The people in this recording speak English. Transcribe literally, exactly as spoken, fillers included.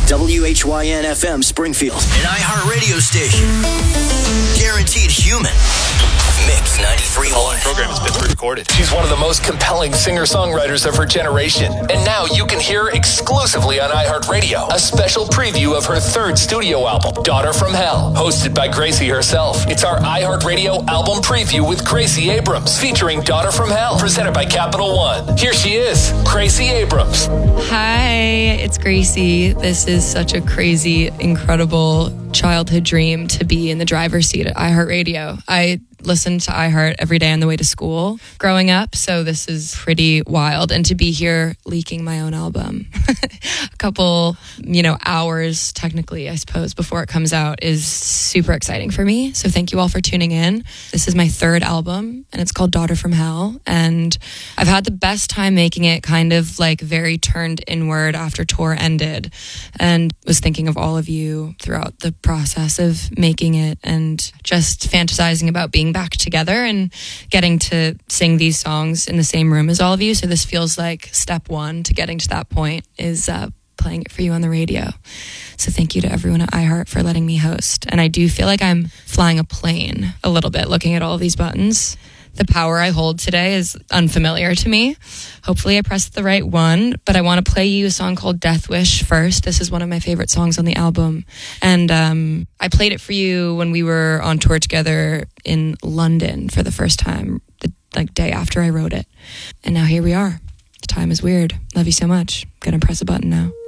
W H Y N F M Springfield, an iHeart radio station. Guaranteed human. Mix ninety-three point one. The program has been pre-recorded. She's one of the most compelling singer-songwriters of her generation. And now you can hear her exclusively on iHeartRadio a special preview of her third studio album, Daughter from Hell, hosted by Gracie herself. It's our iHeartRadio album preview with Gracie Abrams, featuring Daughter from Hell, presented by Capital One. Here she is, Gracie Abrams. Hi, it's Gracie. This is such a crazy, incredible childhood dream to be in the driver's seat at iHeartRadio. I listened to iHeart every day on the way to school growing up, so this is pretty wild. And to be here leaking my own album a couple, you know, hours technically, I suppose, before it comes out is super exciting for me. So thank you all for tuning in. This is my third album and it's called Daughter from Hell. And I've had the best time making it, kind of like very turned inward after tour ended, and was thinking of all of you throughout the process of making it and just fantasizing about being back together and getting to sing these songs in the same room as all of you. So this feels like step one to getting to that point is uh, playing it for you on the radio. So thank you to everyone at iHeart for letting me host. And I do feel like I'm flying a plane a little bit looking at all of these buttons. The power I hold today is unfamiliar to me. Hopefully I pressed the right one, but I want to play you a song called Death Wish first. This is one of my favorite songs on the album. And um, I played it for you when we were on tour together in London for the first time, the like day after I wrote it. And now here we are. The time is weird. Love you so much. Gonna press a button now.